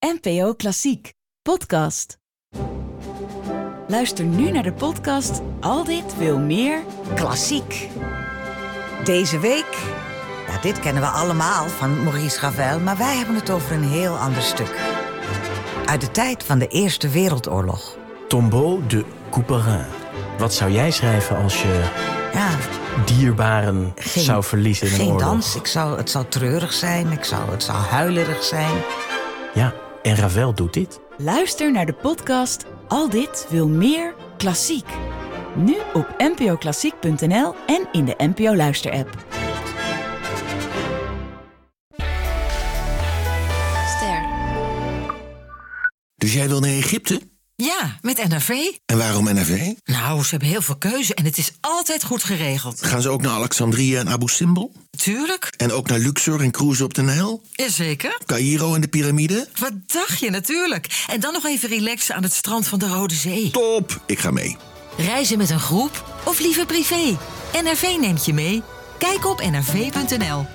NPO Klassiek podcast. Luister nu naar de podcast Al dit veel meer klassiek. Deze week, dit kennen we allemaal van Maurice Ravel, maar wij hebben het over een heel ander stuk. Uit de tijd van de Eerste Wereldoorlog. Tombeau de Couperin. Wat zou jij schrijven als je dierbaren zou verliezen in een oorlog? Geen dans, het zou treurig zijn, het zou huilerig zijn. Ja, en Ravel doet dit. Luister naar de podcast Al dit veel meer klassiek. Nu op npoklassiek.nl en in de NPO Luister-app. Ster. Dus jij wil naar Egypte? Ja, met NRV. En waarom NRV? Nou, ze hebben heel veel keuze en het is altijd goed geregeld. Gaan ze ook naar Alexandria en Abu Simbel? Tuurlijk. En ook naar Luxor en cruisen op de Nijl? Jazeker. Caïro en de piramide? Wat dacht je, natuurlijk. En dan nog even relaxen aan het strand van de Rode Zee. Top, ik ga mee. Reizen met een groep of liever privé? NRV neemt je mee. Kijk op nrv.nl.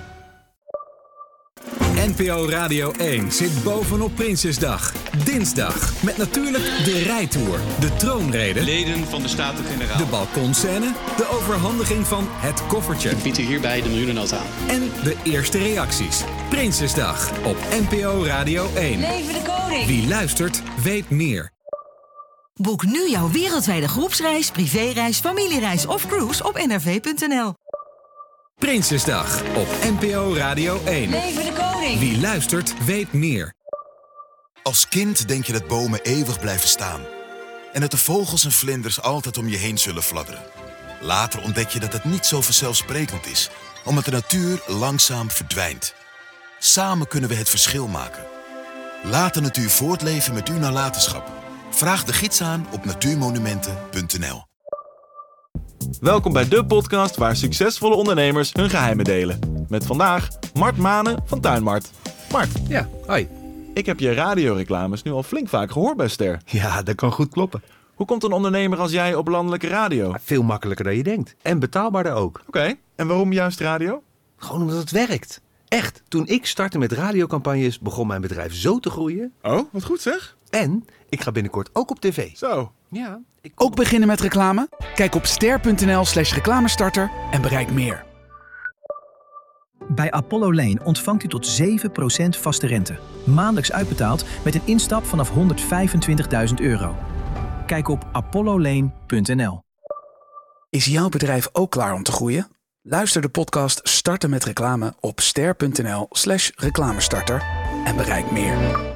NPO Radio 1 zit bovenop Prinsjesdag. Dinsdag. Met natuurlijk de rijtour, de troonrede, leden van de Staten-Generaal, de balkonscène, de overhandiging van het koffertje. Ik bied u hierbij de miljoenennota aan. En de eerste reacties. Prinsjesdag op NPO Radio 1. Leven de koning! Wie luistert, weet meer. Boek nu jouw wereldwijde groepsreis, privéreis, familiereis of cruise op nrv.nl. Prinsjesdag op NPO Radio 1. Leven de koning! Wie luistert, weet meer. Als kind denk je dat bomen eeuwig blijven staan. En dat de vogels en vlinders altijd om je heen zullen fladderen. Later ontdek je dat het niet zo vanzelfsprekend is, omdat de natuur langzaam verdwijnt. Samen kunnen we het verschil maken. Laat de natuur voortleven met uw nalatenschap. Vraag de gids aan op natuurmonumenten.nl. Welkom bij de podcast waar succesvolle ondernemers hun geheimen delen. Met vandaag Mart Manen van Tuinmart. Mart. Ja, hoi. Ik heb je radioreclames nu al flink vaak gehoord bij Ster. Ja, dat kan goed kloppen. Hoe komt een ondernemer als jij op landelijke radio? Veel makkelijker dan je denkt. En betaalbaarder ook. Oké, en waarom juist radio? Gewoon omdat het werkt. Echt, toen ik startte met radiocampagnes begon mijn bedrijf zo te groeien. Oh, wat goed zeg. En ik ga binnenkort ook op tv. Zo. Ja. Ook beginnen met reclame? Kijk op ster.nl/reclamestarter en bereik meer. Bij Apollo Lane ontvangt u tot 7% vaste rente. Maandelijks uitbetaald met een instap vanaf €125.000. Kijk op apollolane.nl. Is jouw bedrijf ook klaar om te groeien? Luister de podcast Starten met reclame op ster.nl/reclamestarter en bereik meer.